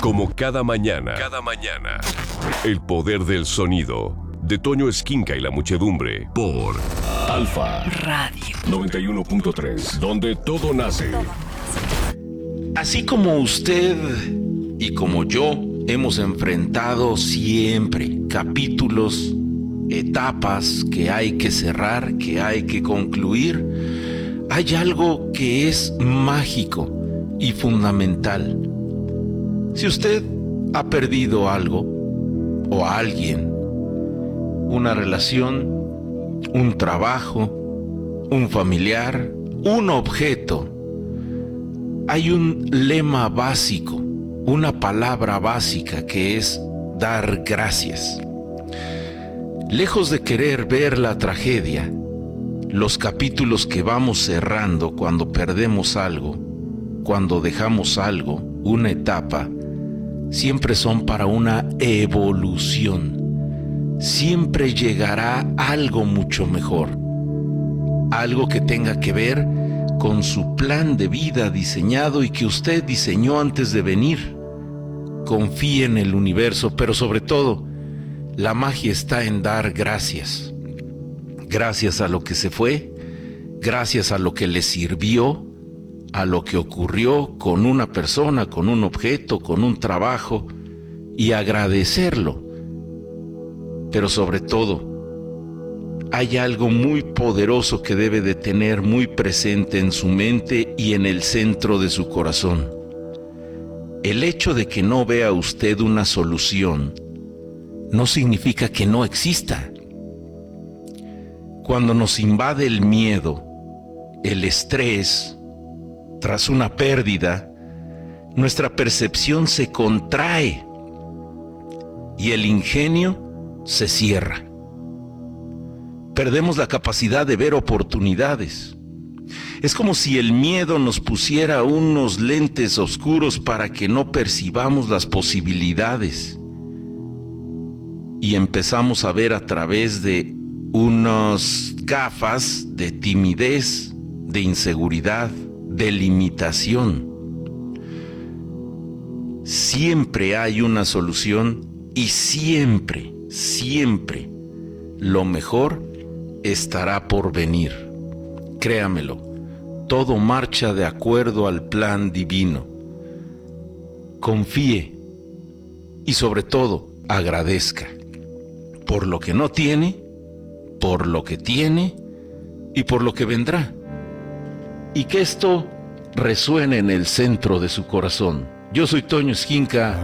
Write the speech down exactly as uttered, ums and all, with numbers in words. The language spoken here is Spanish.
Como cada mañana, cada mañana, el poder del sonido de Toño Esquinca y la muchedumbre por Alfa Radio noventa y uno punto tres, donde todo nace. Así como usted y como yo hemos enfrentado siempre capítulos, etapas que hay que cerrar, que hay que concluir, hay algo que es mágico y fundamental. Si usted ha perdido algo o a alguien, una relación, un trabajo, un familiar, un objeto, hay un lema básico, una palabra básica que es dar gracias. Lejos de querer ver la tragedia, los capítulos que vamos cerrando cuando perdemos algo, cuando dejamos algo, una etapa, siempre son para una evolución. Siempre llegará algo mucho mejor, algo que tenga que ver con su plan de vida diseñado y que usted diseñó antes de venir. Confíe en el universo, pero sobre todo, la magia está en dar gracias. Gracias a lo que se fue, gracias a lo que le sirvió, a lo que ocurrió con una persona, con un objeto, con un trabajo, y agradecerlo. Pero sobre todo, hay algo muy poderoso que debe de tener muy presente en su mente y en el centro de su corazón. El hecho de que no vea usted una solución no significa que no exista. Cuando nos invade el miedo, el estrés, tras una pérdida, nuestra percepción se contrae y el ingenio se cierra. Perdemos la capacidad de ver oportunidades. Es como si el miedo nos pusiera unos lentes oscuros para que no percibamos las posibilidades. Y empezamos a ver a través de unas gafas de timidez, de inseguridad, de limitación. Siempre hay una solución y siempre, siempre lo mejor estará por venir. Créamelo, todo marcha de acuerdo al plan divino. Confíe y sobre todo agradezca por lo que no tiene, por lo que tiene y por lo que vendrá. Y que esto resuene en el centro de su corazón. Yo soy Toño Esquinca.